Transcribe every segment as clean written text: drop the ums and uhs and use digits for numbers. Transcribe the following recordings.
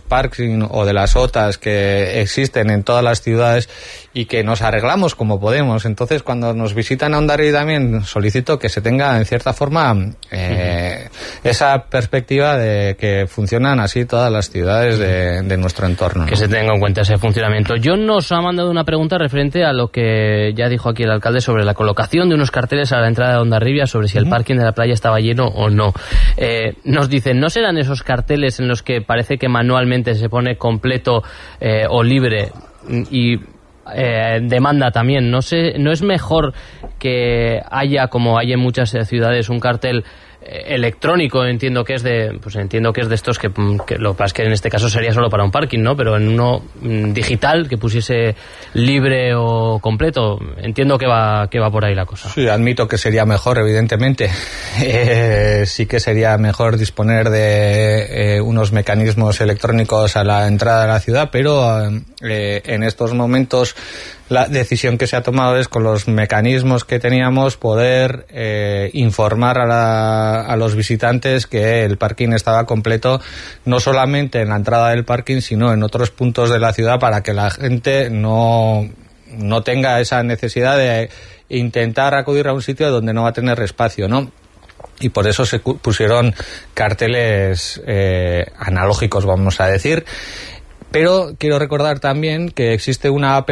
parking o de las OTAs que existen en todas las ciudades y que nos arreglamos como podemos. Entonces, cuando nos visitan a Hondarribia también solicito que se tenga, en cierta forma, esa perspectiva de que funcionan así todas las ciudades de nuestro entorno, ¿no? Que se tenga en cuenta ese funcionamiento. John nos ha mandado una pregunta referente a lo que ya dijo aquí el alcalde sobre la colocación de unos carteles a la entrada de Hondarribia sobre si el parking de la playa estaba lleno o no. Nos dicen, ¿no serán esos carteles en los que parece que manualmente se pone completo o libre y demanda también? ¿No es mejor que haya, como hay en muchas ciudades, un cartel electrónico? Entiendo que es de estos que lo que pasa es que en este caso sería solo para un parking, ¿no? Pero en uno digital que pusiese libre o completo. Entiendo que va por ahí la cosa. Sí, admito que sería mejor, evidentemente. Sí que sería mejor disponer de unos mecanismos electrónicos a la entrada de la ciudad, pero en estos momentos la decisión que se ha tomado es, con los mecanismos que teníamos, poder informar a los visitantes que el parking estaba completo, no solamente en la entrada del parking, sino en otros puntos de la ciudad, para que la gente no tenga esa necesidad de intentar acudir a un sitio donde no va a tener espacio, ¿no? Y por eso se pusieron carteles analógicos, vamos a decir. Pero quiero recordar también que existe una app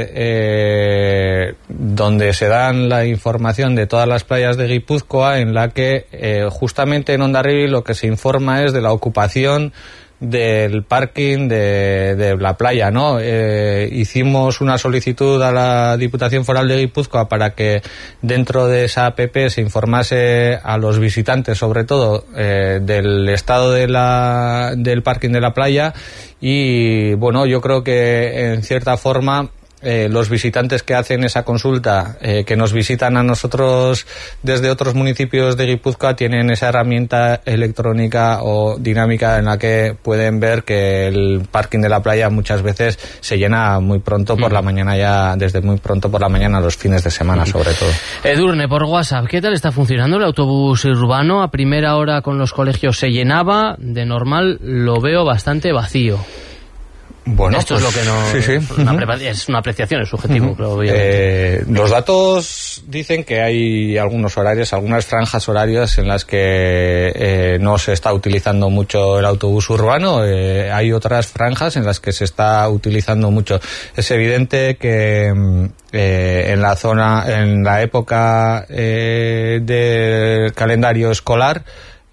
donde se dan la información de todas las playas de Guipúzcoa, en la que justamente en Hondarribia lo que se informa es de la ocupación del parking de la playa, ¿no? Hicimos una solicitud a la Diputación Foral de Guipúzcoa para que dentro de esa app se informase a los visitantes, sobre todo, del estado del parking de la playa. Y bueno, yo creo que en cierta forma los visitantes que hacen esa consulta, que nos visitan a nosotros desde otros municipios de Guipúzcoa, tienen esa herramienta electrónica o dinámica en la que pueden ver que el parking de la playa muchas veces se llena muy pronto por la mañana, ya desde muy pronto por la mañana, los fines de semana sobre todo. Edurne, por WhatsApp, ¿qué tal está funcionando el autobús urbano? A primera hora con los colegios se llenaba, de normal lo veo bastante vacío. Bueno, esto pues, es lo que no... Sí. Es una apreciación, es subjetivo, creo. Los datos dicen que hay algunos horarios, algunas franjas horarias en las que no se está utilizando mucho el autobús urbano. Hay otras franjas en las que se está utilizando mucho. Es evidente que en la época del calendario escolar,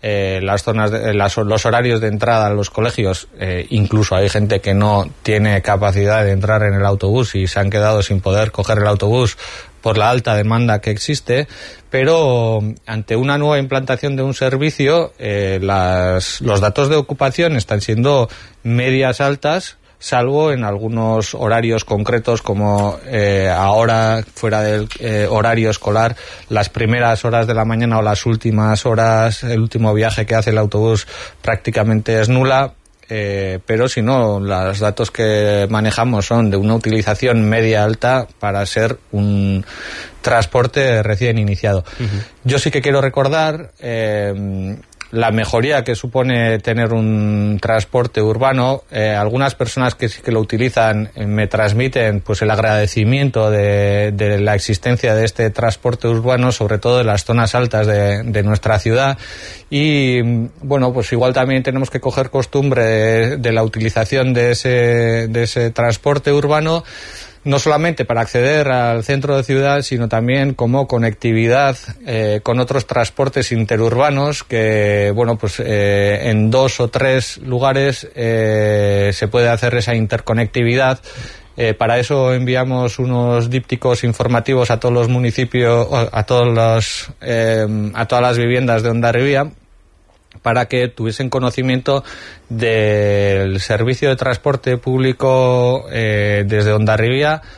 los horarios de entrada a los colegios, incluso hay gente que no tiene capacidad de entrar en el autobús y se han quedado sin poder coger el autobús por la alta demanda que existe, pero ante una nueva implantación de un servicio, los datos de ocupación están siendo medias altas, salvo en algunos horarios concretos, como ahora, fuera del horario escolar, las primeras horas de la mañana o las últimas horas, el último viaje que hace el autobús prácticamente es nula, pero si no, los datos que manejamos son de una utilización media-alta para ser un transporte recién iniciado. Yo sí que quiero recordar la mejoría que supone tener un transporte urbano. Algunas personas que sí que lo utilizan me transmiten pues el agradecimiento de la existencia de este transporte urbano, sobre todo en las zonas altas de nuestra ciudad. Y bueno, pues igual también tenemos que coger costumbre de la utilización de ese transporte urbano, no solamente para acceder al centro de ciudad, sino también como conectividad con otros transportes interurbanos que, bueno, pues en 2 o 3 lugares se puede hacer esa interconectividad. Para eso enviamos unos dípticos informativos a todos los municipios, a todas las viviendas de Hondarribia, para que tuviesen conocimiento del servicio de transporte público desde Hondarribia,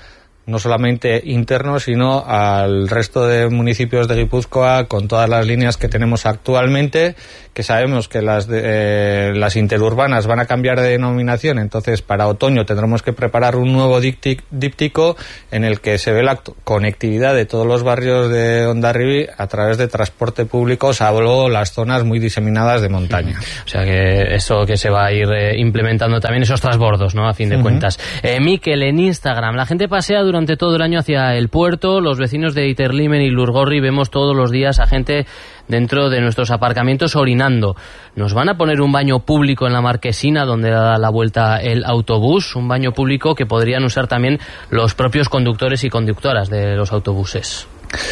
no solamente interno, sino al resto de municipios de Guipúzcoa, con todas las líneas que tenemos actualmente, que sabemos que las interurbanas van a cambiar de denominación, entonces para otoño tendremos que preparar un nuevo díptico en el que se ve la conectividad de todos los barrios de Hondarribia a través de transporte público, salvo las zonas muy diseminadas de montaña. O sea que eso que se va a ir implementando también, esos transbordos, ¿no? A fin de cuentas. Miquel, en Instagram, la gente pasea durante todo el año hacia el puerto, los vecinos de Iterlimen y Lurgorri vemos todos los días a gente dentro de nuestros aparcamientos orinando. ¿Nos van a poner un baño público en la Marquesina donde da la vuelta el autobús? Un baño público que podrían usar también los propios conductores y conductoras de los autobuses.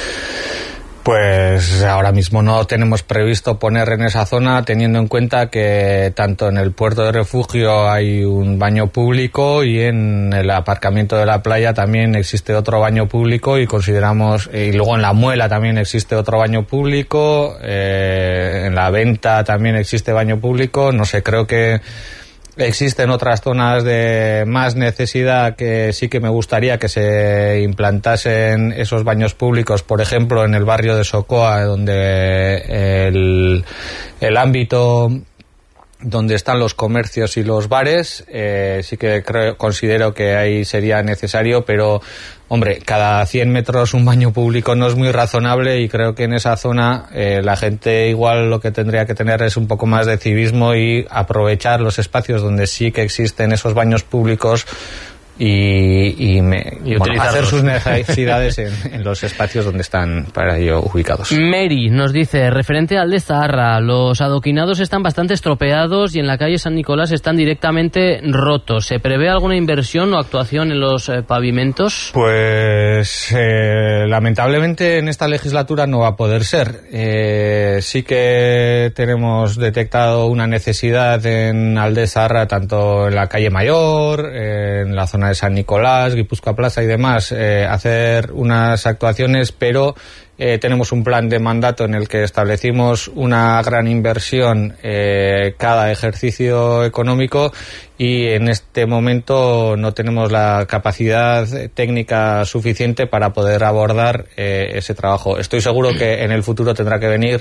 Pues ahora mismo no tenemos previsto poner en esa zona, teniendo en cuenta que tanto en el puerto de refugio hay un baño público y en el aparcamiento de la playa también existe otro baño público, y luego en la Muela también existe otro baño público, en la Venta también existe baño público. No sé, creo que existen otras zonas de más necesidad que sí que me gustaría que se implantasen esos baños públicos, por ejemplo en el barrio de Socoa, donde el ámbito donde están los comercios y los bares, sí que considero que ahí sería necesario, pero hombre, cada 100 metros un baño público no es muy razonable, y creo que en esa zona la gente igual lo que tendría que tener es un poco más de civismo y aprovechar los espacios donde sí que existen esos baños públicos y hacer sus necesidades en los espacios donde están para ello ubicados. Mary nos dice, referente al de Zaharra, los adoquinados están bastante estropeados y en la calle San Nicolás están directamente rotos. ¿Se prevé alguna inversión o actuación en los pavimentos? Pues lamentablemente en esta legislatura no va a poder ser. Sí que tenemos detectado una necesidad en Alde Zaharra, tanto en la calle Mayor, en la zona de San Nicolás, Guipúzcoa Plaza y demás, hacer unas actuaciones, pero tenemos un plan de mandato en el que establecimos una gran inversión cada ejercicio económico, y en este momento no tenemos la capacidad técnica suficiente para poder abordar ese trabajo. Estoy seguro que en el futuro tendrá que venir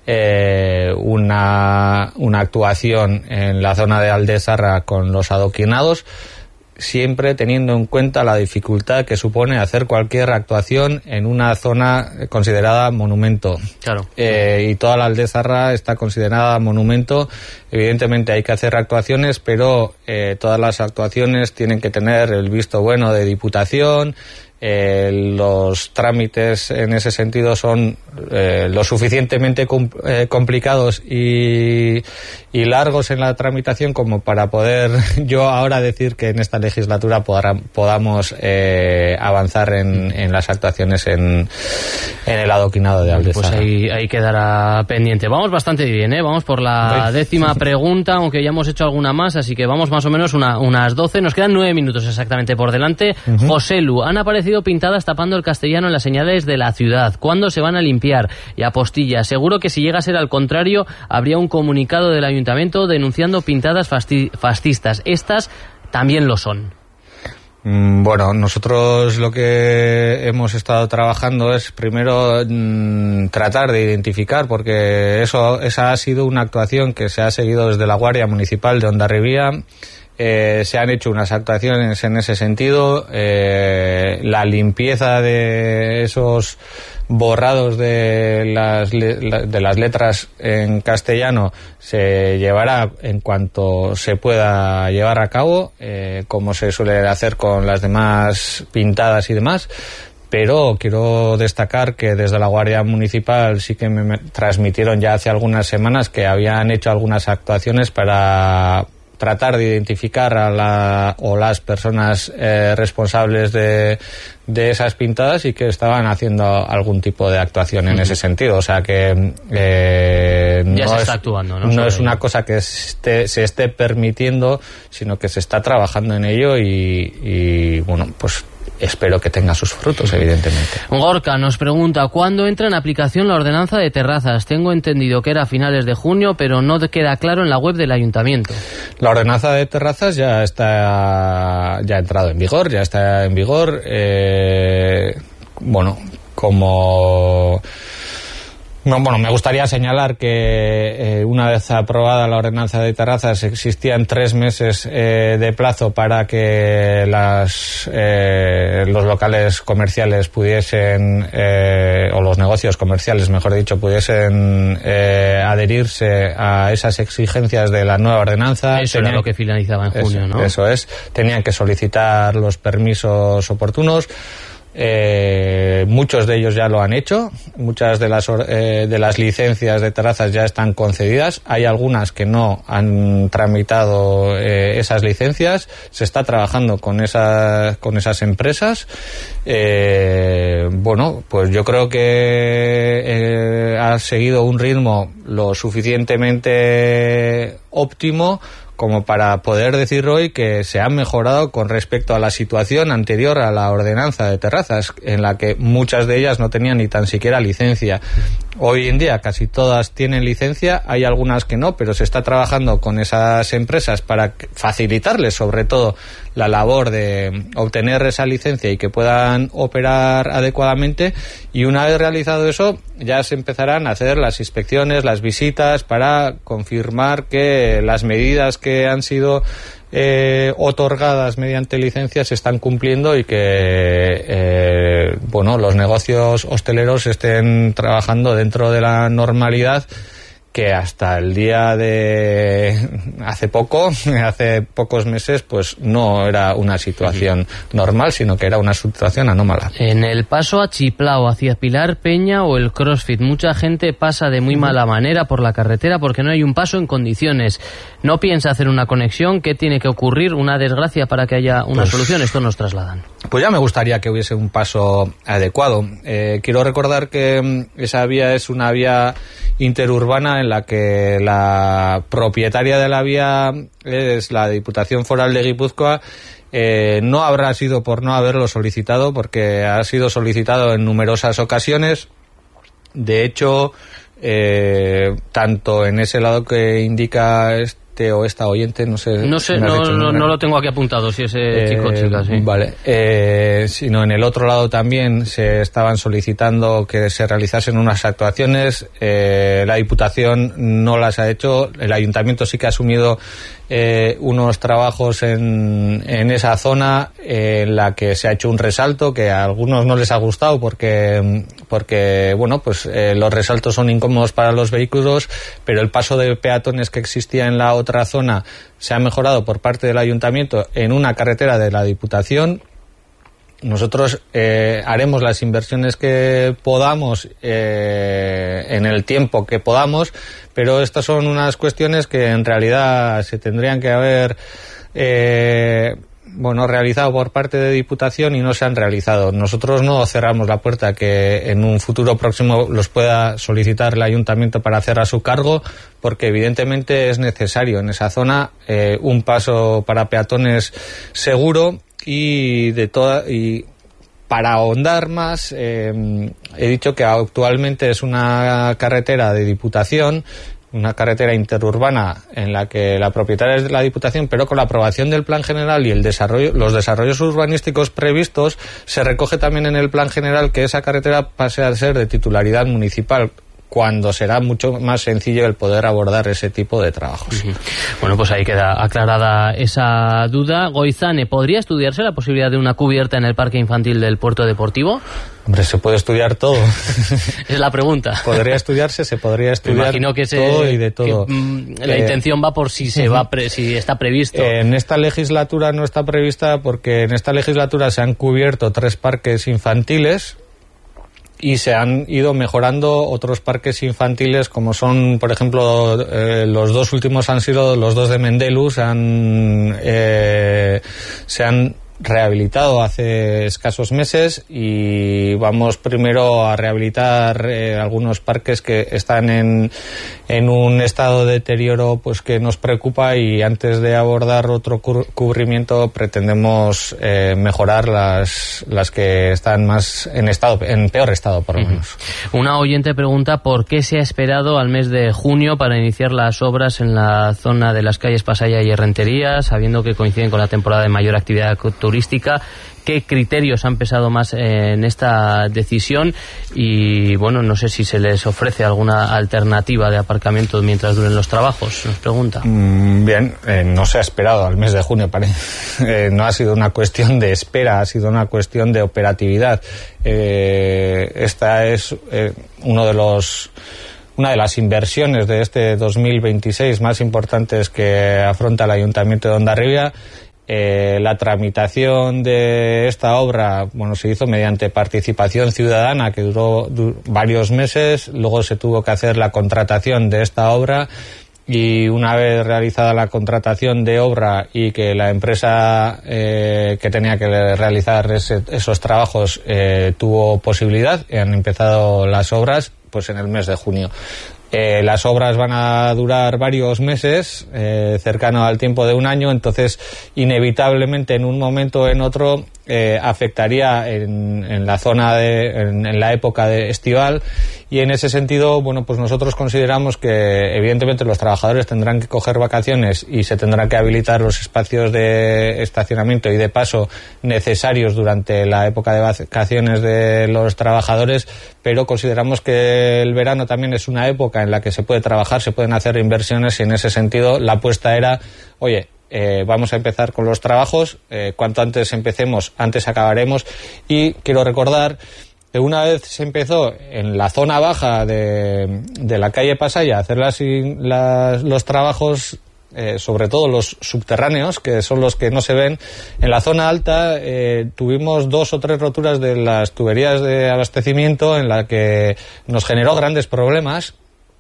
una actuación en la zona de Alde Zaharra con los adoquinados, siempre teniendo en cuenta la dificultad que supone hacer cualquier actuación en una zona considerada monumento. Claro. Y toda la Alde Zaharra está considerada monumento. Evidentemente hay que hacer actuaciones, pero todas las actuaciones tienen que tener el visto bueno de Diputación. Los trámites en ese sentido son lo suficientemente complicados y largos en la tramitación como para poder yo ahora decir que en esta legislatura podamos avanzar en las actuaciones en el adoquinado de Alde Zaharra. Pues ahí quedará pendiente. Vamos bastante bien, ¿eh? Vamos por la 10ª pregunta, aunque ya hemos hecho alguna más, así que vamos más o menos unas 12. Nos quedan 9 minutos exactamente por delante. José Lu, han aparecido pintadas tapando el castellano en las señales de la ciudad. ¿Cuándo se van a limpiar? Y apostilla, seguro que si llega a ser al contrario, habría un comunicado del ayuntamiento denunciando pintadas fascistas. Estas también lo son. Bueno, nosotros lo que hemos estado trabajando es primero tratar de identificar, porque esa ha sido una actuación que se ha seguido desde la Guardia Municipal de Hondarribia. Se han hecho unas actuaciones en ese sentido. La limpieza de esos borrados de las letras en castellano se llevará en cuanto se pueda llevar a cabo, como se suele hacer con las demás pintadas y demás. Pero quiero destacar que desde la Guardia Municipal sí que me transmitieron ya hace algunas semanas que habían hecho algunas actuaciones para tratar de identificar a las personas responsables de esas pintadas, y que estaban haciendo algún tipo de actuación en ese sentido. O sea que ya se está actuando, ¿no? No es una cosa que se esté permitiendo, sino que se está trabajando en ello, y bueno, pues espero que tenga sus frutos, evidentemente. Gorka nos pregunta, ¿cuándo entra en aplicación la ordenanza de terrazas? Tengo entendido que era a finales de junio, pero no queda claro en la web del ayuntamiento. La ordenanza de terrazas ya ha entrado en vigor, ya está en vigor. me gustaría señalar que una vez aprobada la ordenanza de terrazas existían 3 meses de plazo para que los locales comerciales pudiesen, o los negocios comerciales, mejor dicho, pudiesen adherirse a esas exigencias de la nueva ordenanza. Eso era lo que finalizaba en junio, ¿no? Eso es. Tenían que solicitar los permisos oportunos. Muchos de ellos ya lo han hecho, muchas de las licencias de terrazas ya están concedidas, hay algunas que no han tramitado esas licencias, se está trabajando con esas empresas. Pues yo creo que ha seguido un ritmo lo suficientemente óptimo como para poder decir hoy que se ha mejorado con respecto a la situación anterior a la ordenanza de terrazas, en la que muchas de ellas no tenían ni tan siquiera licencia. Hoy en día casi todas tienen licencia, hay algunas que no, pero se está trabajando con esas empresas para facilitarles sobre todo la labor de obtener esa licencia y que puedan operar adecuadamente, y una vez realizado eso ya se empezarán a hacer las inspecciones, las visitas para confirmar que las medidas que han sido otorgadas mediante licencias se están cumpliendo y que los negocios hosteleros estén trabajando dentro de la normalidad, que hasta el día de hace pocos meses, pues no era una situación normal, sino que era una situación anómala. En el paso a Chiplao, hacia Pilar Peña o el CrossFit, mucha gente pasa de muy mala manera por la carretera porque no hay un paso en condiciones. No piensa hacer una conexión. ¿Qué tiene que ocurrir? Una desgracia para que haya una solución. Esto nos trasladan. Pues ya me gustaría que hubiese un paso adecuado. Quiero recordar que esa vía es una vía interurbana en la que la propietaria de la vía es la Diputación Foral de Guipúzcoa. No habrá sido por no haberlo solicitado, porque ha sido solicitado en numerosas ocasiones. De hecho, tanto en ese lado que indica o esta oyente, no lo tengo aquí apuntado, si ese chico o chica, sí. Vale, sino en el otro lado también se estaban solicitando que se realizasen unas actuaciones. La Diputación no las ha hecho, el Ayuntamiento sí que ha asumido unos trabajos en esa zona, en la que se ha hecho un resalto que a algunos no les ha gustado porque los resaltos son incómodos para los vehículos, pero el paso de peatones que existía en la otra zona se ha mejorado por parte del Ayuntamiento en una carretera de la Diputación. Nosotros haremos las inversiones que podamos en el tiempo que podamos, pero estas son unas cuestiones que en realidad se tendrían que haber realizado por parte de Diputación y no se han realizado. Nosotros no cerramos la puerta a que en un futuro próximo los pueda solicitar el Ayuntamiento para hacer a su cargo, porque evidentemente es necesario en esa zona un paso para peatones seguro. Y para ahondar más, he dicho que actualmente es una carretera de Diputación, una carretera interurbana en la que la propietaria es de la Diputación, pero con la aprobación del Plan General y los desarrollos urbanísticos previstos, se recoge también en el Plan General que esa carretera pase a ser de titularidad municipal, cuando será mucho más sencillo el poder abordar ese tipo de trabajos. Bueno, pues ahí queda aclarada esa duda. Goizane, ¿podría estudiarse la posibilidad de una cubierta en el parque infantil del Puerto Deportivo? Hombre, se puede estudiar todo. Es la pregunta. Se podría estudiar todo y de todo. La intención va por si si está previsto. En esta legislatura no está prevista, porque en esta legislatura se han cubierto 3 parques infantiles y se han ido mejorando otros parques infantiles, como son, por ejemplo, los 2 últimos han sido los 2 de Mendelu, se han rehabilitado hace escasos meses, y vamos primero a rehabilitar algunos parques que están en un estado de deterioro pues que nos preocupa, y antes de abordar otro cubrimiento pretendemos mejorar las que están más en peor estado, por lo menos. Una oyente pregunta por qué se ha esperado al mes de junio para iniciar las obras en la zona de las calles Pasaya y Errentería, sabiendo que coinciden con la temporada de mayor actividad turística turística. ¿Qué criterios han pesado más en esta decisión? Y bueno, no sé si se les ofrece alguna alternativa de aparcamiento mientras duren los trabajos, nos pregunta. Bien, no se ha esperado al mes de junio, parece. No ha sido una cuestión de espera, ha sido una cuestión de operatividad. Esta es una de las inversiones de este 2026 más importantes que afronta el Ayuntamiento de Hondarribia. La tramitación de esta obra, se hizo mediante participación ciudadana que duró varios meses. Luego se tuvo que hacer la contratación de esta obra y una vez realizada la contratación de obra y que la empresa que tenía que realizar esos trabajos tuvo posibilidad, han empezado las obras pues en el mes de junio. Las obras van a durar varios meses, cercano al tiempo de un año, entonces inevitablemente en un momento o en otro afectaría en la zona en la época de estival, y en ese sentido, pues nosotros consideramos que evidentemente los trabajadores tendrán que coger vacaciones y se tendrán que habilitar los espacios de estacionamiento y de paso necesarios durante la época de vacaciones de los trabajadores, pero consideramos que el verano también es una época en la que se puede trabajar, se pueden hacer inversiones, y en ese sentido la apuesta era, vamos a empezar con los trabajos, cuanto antes empecemos, antes acabaremos. Y quiero recordar que una vez se empezó en la zona baja de la calle Pasaya a hacer los trabajos, sobre todo los subterráneos, que son los que no se ven, en la zona alta tuvimos 2 o 3 roturas de las tuberías de abastecimiento en la que nos generó grandes problemas.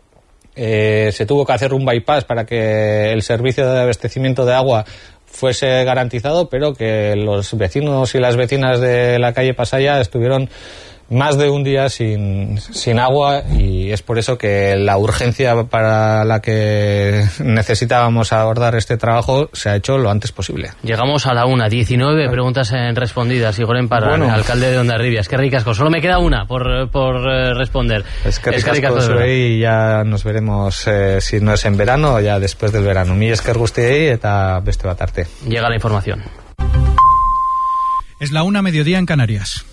Se tuvo que hacer un bypass para que el servicio de abastecimiento de agua fuese garantizado, pero que los vecinos y las vecinas de la calle Pasaya estuvieron más de un día sin agua, y es por eso que la urgencia para la que necesitábamos abordar este trabajo se ha hecho lo antes posible. Llegamos a la 1:19, preguntas respondidas. Igor Emparrán, alcalde de Hondarribia. Es que ricasco, solo me queda una por responder. Es que ricasco, y ya nos veremos si no es en verano o ya después del verano. Mi esker guztiei eta beste bat arte. Llega la información. Es la 1:00 en Canarias.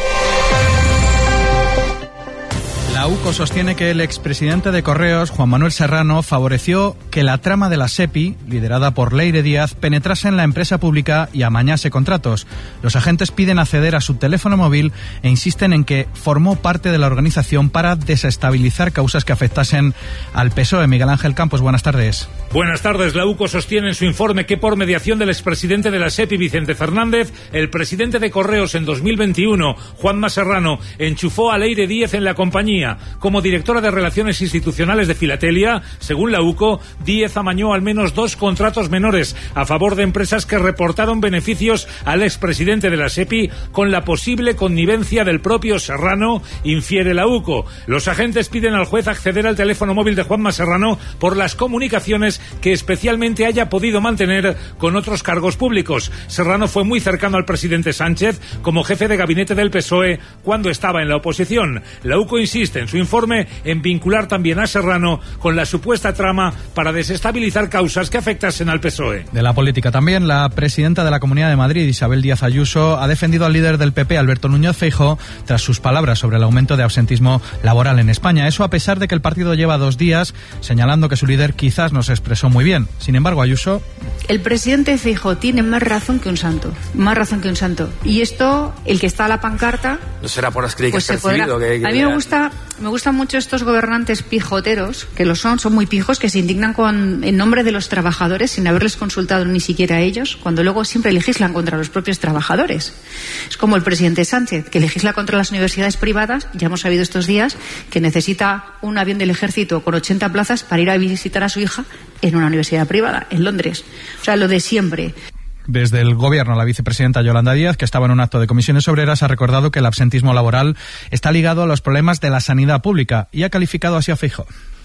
La UCO sostiene que el expresidente de Correos, Juan Manuel Serrano, favoreció que la trama de la SEPI, liderada por Leire Díaz, penetrase en la empresa pública y amañase contratos. Los agentes piden acceder a su teléfono móvil e insisten en que formó parte de la organización para desestabilizar causas que afectasen al PSOE. Miguel Ángel Campos, buenas tardes. Buenas tardes. La UCO sostiene en su informe que por mediación del expresidente de la SEPI, Vicente Fernández, el presidente de Correos en 2021, Juanma Serrano, enchufó a Leire Díaz en la compañía. Como directora de Relaciones Institucionales de Filatelia, según la UCO, Díaz amañó al menos 2 contratos menores a favor de empresas que reportaron beneficios al expresidente de la SEPI con la posible connivencia del propio Serrano, infiere la UCO. Los agentes piden al juez acceder al teléfono móvil de Juanma Serrano por las comunicaciones que especialmente haya podido mantener con otros cargos públicos. Serrano fue muy cercano al presidente Sánchez como jefe de gabinete del PSOE cuando estaba en la oposición. La UCO insiste en su informe en vincular también a Serrano con la supuesta trama para desestabilizar causas que afectasen al PSOE. De la política también, la presidenta de la Comunidad de Madrid, Isabel Díaz Ayuso, ha defendido al líder del PP, Alberto Núñez Feijóo, tras sus palabras sobre el aumento de absentismo laboral en España. Eso a pesar de que el partido lleva 2 días señalando que su líder quizás no se expresó muy bien. Sin embargo, Ayuso... El presidente Feijóo tiene más razón que un santo. Más razón que un santo. Y esto, el que está a la pancarta... No será por las críticas que ha recibido. A mí me gustan mucho estos gobernantes pijoteros, que lo son muy pijos, que se indignan en nombre de los trabajadores sin haberles consultado ni siquiera a ellos, cuando luego siempre legislan contra los propios trabajadores. Es como el presidente Sánchez, que legisla contra las universidades privadas. Ya hemos sabido estos días que necesita un avión del ejército con 80 plazas para ir a visitar a su hija en una universidad privada, en Londres. O sea, lo de siempre. Desde el Gobierno, la vicepresidenta Yolanda Díaz, que estaba en un acto de comisiones obreras, ha recordado que el absentismo laboral está ligado a los problemas de la sanidad pública y ha calificado así a Feijóo.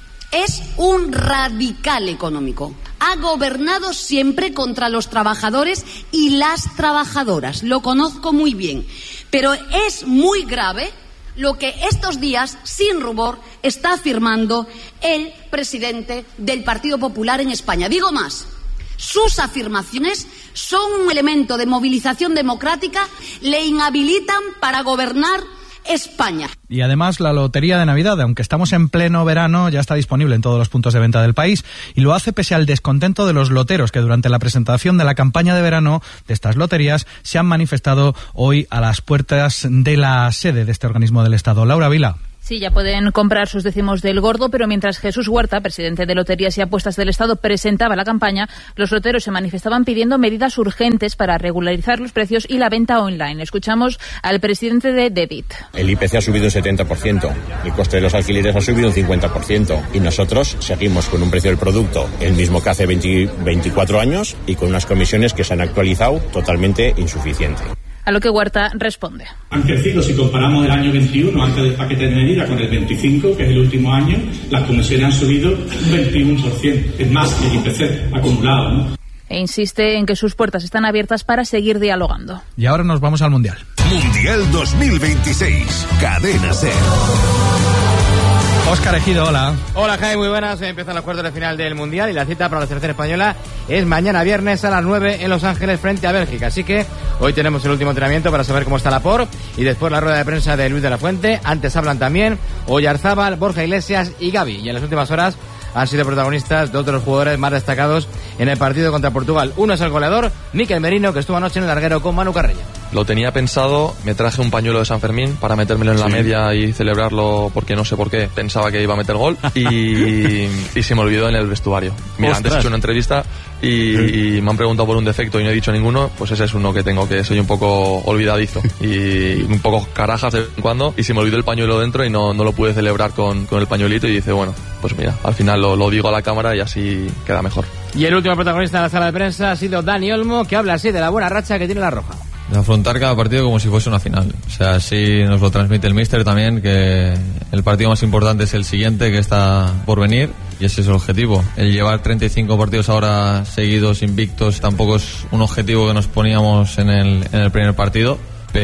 Es un radical económico. Ha gobernado siempre contra los trabajadores y las trabajadoras. Lo conozco muy bien. Pero es muy grave lo que estos días, sin rubor, está afirmando el presidente del Partido Popular en España. Digo más. Sus afirmaciones son un elemento de movilización democrática, le inhabilitan para gobernar España. Y además la Lotería de Navidad, aunque estamos en pleno verano, ya está disponible en todos los puntos de venta del país y lo hace pese al descontento de los loteros que durante la presentación de la campaña de verano de estas loterías se han manifestado hoy a las puertas de la sede de este organismo del Estado. Laura Vila. Sí, ya pueden comprar sus décimos del gordo, pero mientras Jesús Huerta, presidente de Loterías y Apuestas del Estado, presentaba la campaña, los loteros se manifestaban pidiendo medidas urgentes para regularizar los precios y la venta online. Escuchamos al presidente de Debit. El IPC ha subido un 70%, el coste de los alquileres ha subido un 50% y nosotros seguimos con un precio del producto el mismo que hace 24 años y con unas comisiones que se han actualizado totalmente insuficientes. A lo que Huerta responde. Han crecido, si comparamos el año 21, antes del paquete de medidas, con el 25, que es el último año, las comisiones han subido un 21%. Es más que el IPC acumulado, ¿no? E insiste en que sus puertas están abiertas para seguir dialogando. Y ahora nos vamos al Mundial. Mundial 2026. Cadena SER. Óscar Ejido, hola. Hola, Jaime, muy buenas. Empiezan los cuartos de final del Mundial y la cita para la selección española es mañana viernes a las 9 en Los Ángeles frente a Bélgica. Así que hoy tenemos el último entrenamiento para saber cómo está Laporte y después la rueda de prensa de Luis de la Fuente. Antes hablan también Oyarzábal, Borja Iglesias y Gavi. Y en las últimas horas han sido protagonistas dos de los jugadores más destacados en el partido contra Portugal. Uno es el goleador, Mikel Merino, que estuvo anoche en el larguero con Manu Carreño. Lo tenía pensado, me traje un pañuelo de San Fermín para metérmelo en la media y celebrarlo porque no sé por qué pensaba que iba a meter gol y se me olvidó en el vestuario. Mira, antes he hecho una entrevista y me han preguntado por un defecto y no he dicho ninguno, pues ese es uno que tengo, que soy un poco olvidadizo y un poco carajas de vez en cuando y se me olvidó el pañuelo dentro y no lo pude celebrar con el pañuelito y dice, bueno, pues mira, al final lo digo a la cámara y así queda mejor. Y el último protagonista de la sala de prensa ha sido Dani Olmo, que habla así de la buena racha que tiene la Roja. De afrontar cada partido como si fuese una final. O sea, así nos lo transmite el míster también, que el partido más importante es el siguiente, que está por venir, y ese es el objetivo. El llevar 35 partidos ahora seguidos, invictos, tampoco es un objetivo que nos poníamos en el primer partido,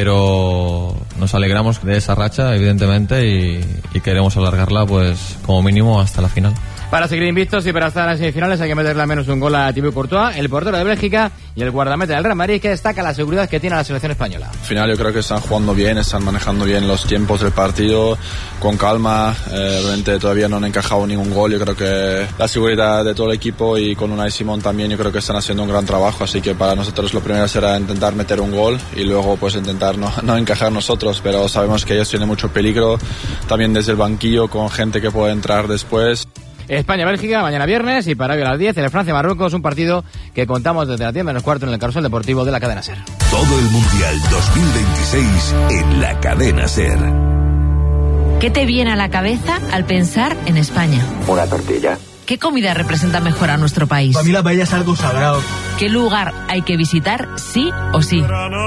pero nos alegramos de esa racha, evidentemente, y queremos alargarla pues como mínimo hasta la final. Para seguir invictos y para estar en semifinales hay que meterle al menos un gol a Thibaut Courtois, el portero de Bélgica y el guardameta del Real Madrid, que destaca la seguridad que tiene la selección española. Al final yo creo que están jugando bien, están manejando bien los tiempos del partido, con calma, realmente todavía no han encajado ningún gol. Yo creo que la seguridad de todo el equipo y con Unai Simón también, yo creo que están haciendo un gran trabajo, así que para nosotros lo primero será intentar meter un gol y luego pues intentar no encajar nosotros, pero sabemos que ellos tienen mucho peligro, también desde el banquillo con gente que puede entrar después. España-Bélgica mañana viernes y para hoy a las 10 en Francia-Marruecos, un partido que contamos desde las 10 menos cuarto en el carrusel deportivo de la cadena SER. Todo el Mundial 2026 en la cadena SER. ¿Qué te viene a la cabeza al pensar en España? Una tortilla. ¿Qué comida representa mejor a nuestro país? Para mí la paella es algo sagrado. ¿Qué lugar hay que visitar sí o sí?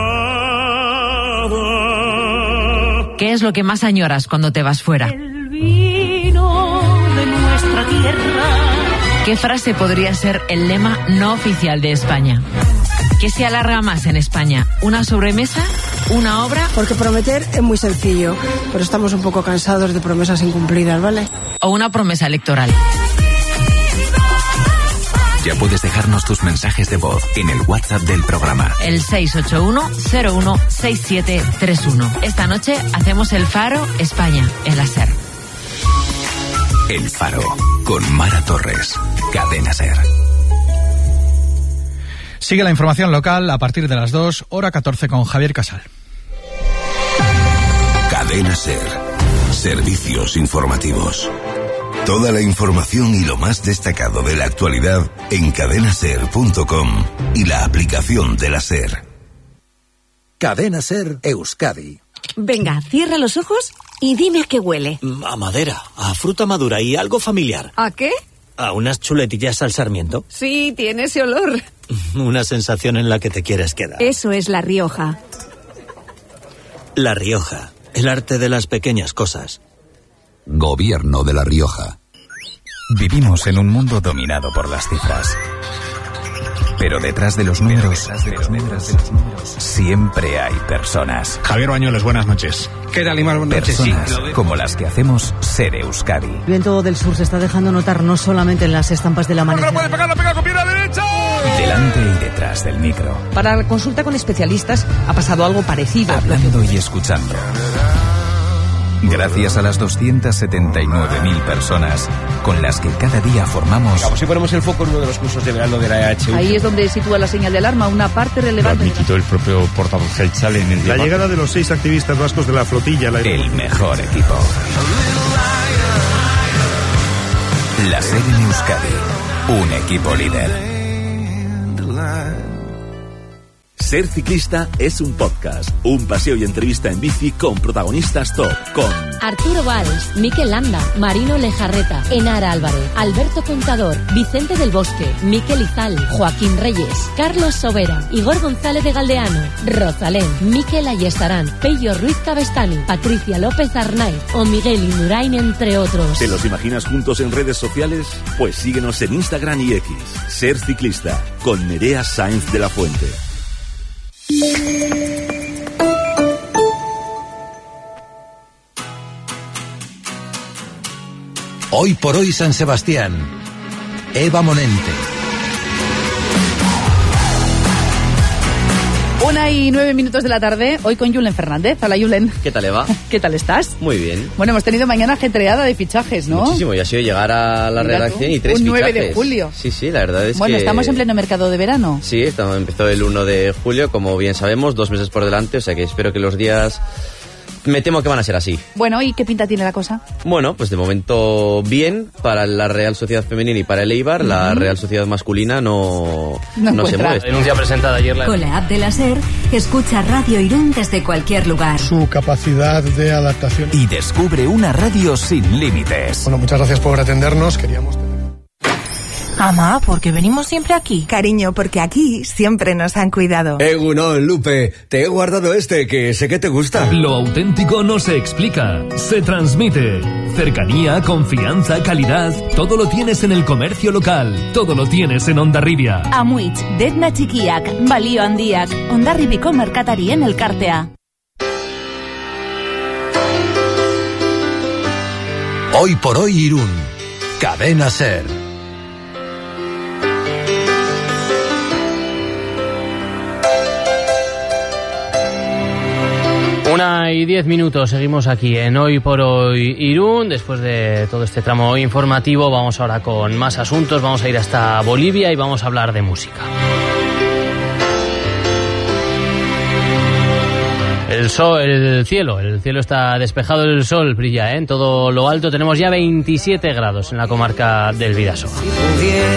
¿Qué es lo que más añoras cuando te vas fuera? El vino de nuestra tierra. ¿Qué frase podría ser el lema no oficial de España? ¿Qué se alarga más en España? ¿Una sobremesa? ¿Una obra? Porque prometer es muy sencillo, pero estamos un poco cansados de promesas incumplidas, ¿vale? ¿O una promesa electoral? Ya puedes dejarnos tus mensajes de voz en el WhatsApp del programa. El 681-016731. Esta noche hacemos el Faro España en la SER. El Faro, con Mara Torres. Cadena SER. Sigue la información local a partir de las 2, hora 14 con Javier Casal. Cadena SER. Servicios informativos. Toda la información y lo más destacado de la actualidad en cadenaser.com y la aplicación de la SER. Cadena SER Euskadi. Venga, cierra los ojos y dime a qué huele. A madera, a fruta madura y algo familiar. ¿A qué? A unas chuletillas al sarmiento. Sí, tiene ese olor. Una sensación en la que te quieres quedar. Eso es La Rioja. La Rioja, el arte de las pequeñas cosas. Gobierno de La Rioja. Vivimos en un mundo dominado por las cifras. Pero detrás de los números, siempre hay personas. Javier Bañuelos, buenas noches. ¿Qué tal, Imar? Buenas noches. Personas como las que hacemos SER Euskadi. El viento del sur se está dejando notar no solamente en las estampas del amanecer. ¡Puede pegar con pierna derecha! Delante y detrás del micro. Para la consulta con especialistas ha pasado algo parecido. Hablando y escuchando. Gracias a las 279.000 personas con las que cada día formamos... Si ponemos el foco en uno de los cursos de verano de la EHU. Ahí es donde sitúa la señal de alarma, una parte relevante. Lo admitió el propio portavoz Geltzal en el La llegada de los 6 activistas vascos de la flotilla... El mejor equipo. La SER en Euskadi. Un equipo líder. Ser ciclista es un podcast, un paseo y entrevista en bici con protagonistas top, con Arturo Valls, Mikel Landa, Marino Lejarreta, Enara Álvarez, Alberto Contador, Vicente del Bosque, Mikel Izal, Joaquín Reyes, Carlos Sobera, Igor González de Galdeano, Rosalén, Mikel Ayestarán, Pello Ruiz Cabestani, Patricia López Arnaiz o Miguel Indurain, entre otros. ¿Te los imaginas juntos en redes sociales? Pues síguenos en Instagram y X. Ser ciclista, con Nerea Sáenz de la Fuente. Hoy por hoy San Sebastián. Eva Monente. 1:09 de la tarde, hoy con Julen Fernández. Hola, Julen. ¿Qué tal, Eva? ¿Qué tal estás? Muy bien. Bueno, hemos tenido mañana ajetreada de fichajes, ¿no? Muchísimo, ya ha sido llegar a la redacción y 3 un fichajes. 9 de julio. Sí, la verdad es bueno, que... estamos en pleno mercado de verano. Sí, empezó el 1 de julio, como bien sabemos, 2 meses por delante, o sea que espero que los días... Me temo que van a ser así. Bueno, ¿y qué pinta tiene la cosa? Bueno, pues de momento bien para la Real Sociedad Femenina y para el Eibar. La Real Sociedad Masculina no se mueve. La denuncia presentada ayer. Con la app de la SER, escucha Radio Irún desde cualquier lugar. Su capacidad de adaptación. Y descubre una radio sin límites. Bueno, muchas gracias por atendernos. Queríamos... Mamá, ¿por qué venimos siempre aquí? Cariño, porque aquí siempre nos han cuidado. Egunon, Lupe, te he guardado este, que sé que te gusta. Lo auténtico no se explica, se transmite. Cercanía, confianza, calidad, todo lo tienes en el comercio local, todo lo tienes en Hondarribia. Amuitz, Detna Txikiak, Balio Handiak, Hondarribiko merkatarien elkartea. Hoy por hoy Irún. Cadena SER. 1:10, seguimos aquí en Hoy por Hoy Irún. Después de todo este tramo informativo vamos ahora con más asuntos, vamos a ir hasta Bolivia y vamos a hablar de música. El cielo está despejado, el sol brilla, en todo lo alto. Tenemos ya 27 grados en la comarca del Bidasoa.